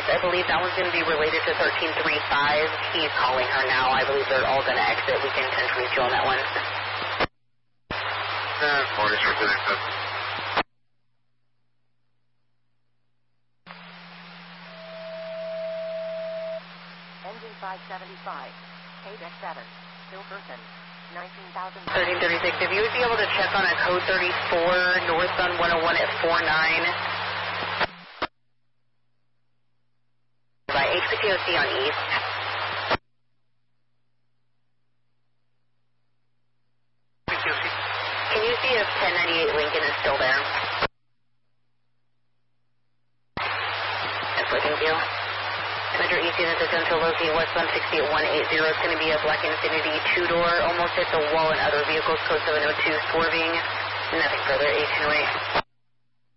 East. I believe that one's going to be related to 1335. He's calling her now. I believe they're all going to exit. We can tend to reach you on that one. Morning, short to exit. Engine 575, KDEX 7, still person, 19,000. 1336, if you would be able to check on a code 34, northbound 101 at 49. By HPTOC on East. HPTOC. Can you see if 1098 Lincoln is still there? That's what, thank you. Metro East units attempt to locate westbound 60 at 180. It's going to be a black Infiniti 2-door, almost hit the wall and other vehicles, code 702, swerving. Nothing further, 1808.